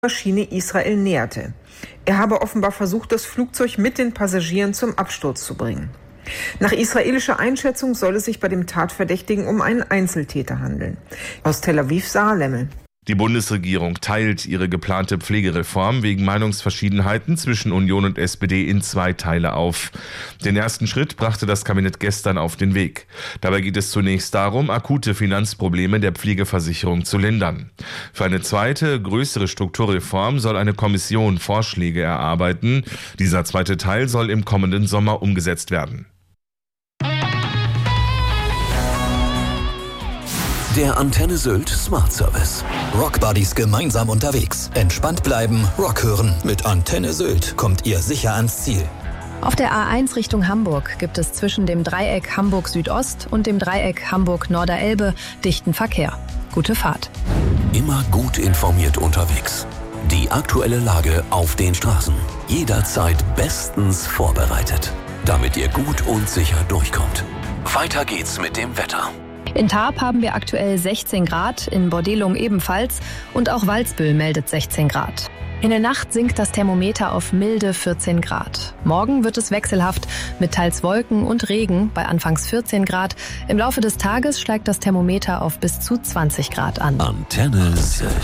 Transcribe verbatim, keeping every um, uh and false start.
Maschine Israel näherte. Er habe offenbar versucht, das Flugzeug mit den Passagieren zum Absturz zu bringen. Nach israelischer Einschätzung soll es sich bei dem Tatverdächtigen um einen Einzeltäter handeln. Aus Tel Aviv, Sarah Lemmel. Die Bundesregierung teilt ihre geplante Pflegereform wegen Meinungsverschiedenheiten zwischen Union und S P D in zwei Teile auf. Den ersten Schritt brachte das Kabinett gestern auf den Weg. Dabei geht es zunächst darum, akute Finanzprobleme der Pflegeversicherung zu lindern. Für eine zweite, größere Strukturreform soll eine Kommission Vorschläge erarbeiten. Dieser zweite Teil soll im kommenden Sommer umgesetzt werden. Der Antenne Sylt Smart Service. Rock Buddies gemeinsam unterwegs. Entspannt bleiben, Rock hören. Mit Antenne Sylt kommt ihr sicher ans Ziel. Auf der A eins Richtung Hamburg gibt es zwischen dem Dreieck Hamburg Südost und dem Dreieck Hamburg Norderelbe dichten Verkehr. Gute Fahrt. Immer gut informiert unterwegs. Die aktuelle Lage auf den Straßen. Jederzeit bestens vorbereitet. Damit ihr gut und sicher durchkommt. Weiter geht's mit dem Wetter. In Tarp haben wir aktuell sechzehn Grad, in Bordelung ebenfalls und auch Walsbüll meldet sechzehn Grad. In der Nacht sinkt das Thermometer auf milde vierzehn Grad. Morgen wird es wechselhaft mit teils Wolken und Regen bei anfangs vierzehn Grad. Im Laufe des Tages steigt das Thermometer auf bis zu zwanzig Grad an. Antenne Sylt.